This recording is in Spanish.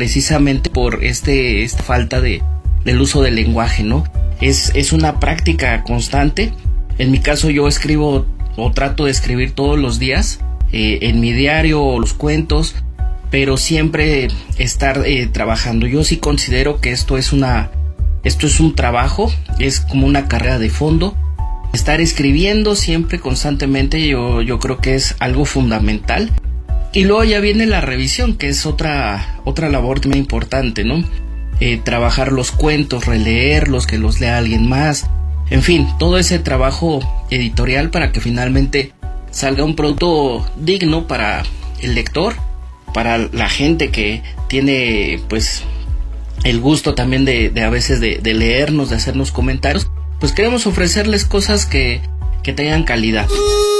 precisamente por esta falta del uso del lenguaje, ¿no? Es una práctica constante. En mi caso yo escribo o trato de escribir todos los días en mi diario o los cuentos, pero siempre estar trabajando. Yo sí considero que esto es un trabajo, es como una carrera de fondo. Estar escribiendo siempre constantemente yo creo que es algo fundamental. Y luego ya viene la revisión, que es otra labor muy importante, ¿no? Trabajar los cuentos, releerlos, que los lea alguien más. En fin, todo ese trabajo editorial para que finalmente salga un producto digno para el lector, para la gente que tiene pues el gusto también de a veces de leernos, de hacernos comentarios. Pues queremos ofrecerles cosas que tengan calidad.